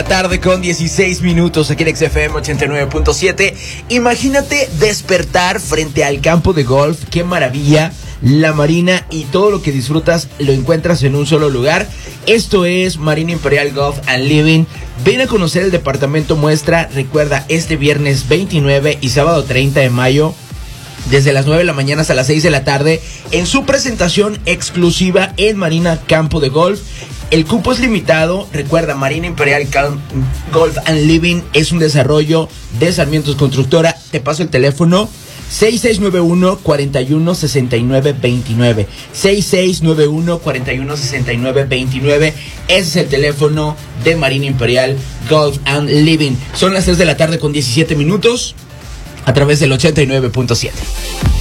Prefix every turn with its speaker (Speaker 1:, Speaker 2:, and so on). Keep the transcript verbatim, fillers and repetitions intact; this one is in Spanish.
Speaker 1: Tarde con dieciséis minutos aquí en X F M ochenta y nueve punto siete. Imagínate despertar frente al campo de golf. Qué maravilla. La Marina y todo lo que disfrutas lo encuentras en un solo lugar. Esto es Marina Imperial Golf and Living. Ven a conocer el departamento muestra. Recuerda, este viernes veintinueve y sábado treinta de mayo, desde las nueve de la mañana hasta las seis de la tarde, en su presentación exclusiva en Marina Campo de Golf. El cupo es limitado. Recuerda, Marina Imperial Golf and Living es un desarrollo de Sarmientos Constructora. Te paso el teléfono: seis seis nueve uno, cuatro uno, seis nueve dos nueve. seis seis nueve uno, cuatro uno, seis nueve dos nueve. Ese es el teléfono de Marina Imperial Golf and Living. Son las tres de la tarde con diecisiete minutos a través del ochenta y nueve punto siete.